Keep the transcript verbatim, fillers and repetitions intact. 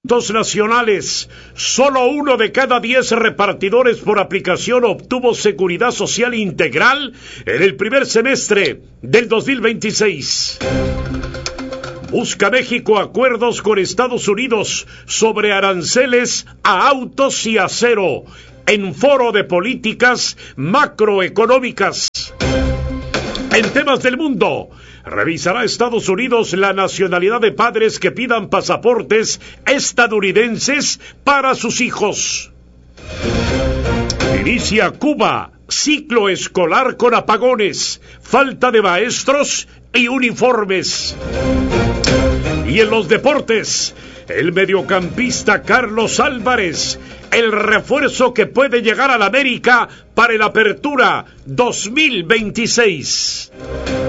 productos nacionales. Solo uno de cada diez repartidores por aplicación obtuvo seguridad social integral en el primer semestre del dos mil veintiséis. Busca México acuerdos con Estados Unidos sobre aranceles a autos y acero en foro de políticas macroeconómicas. En temas del mundo, revisará Estados Unidos la nacionalidad de padres que pidan pasaportes estadounidenses para sus hijos. Inicia Cuba ciclo escolar con apagones, falta de maestros y uniformes. Y en los deportes, el mediocampista Carlos Álvarez, el refuerzo que puede llegar a la América para el Apertura dos mil veintiséis.